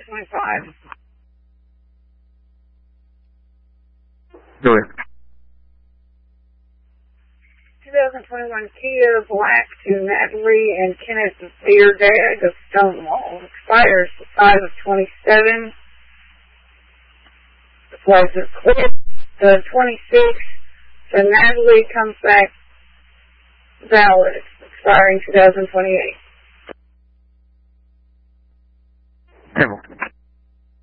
2025. Go ahead. 2021 Kia Black to Natalie and Kenneth Beardad of Stonewall. Expires the 5 of 27. The flags are clear. The 26th. So Natalie comes back valid, expiring 2028. Hamilton.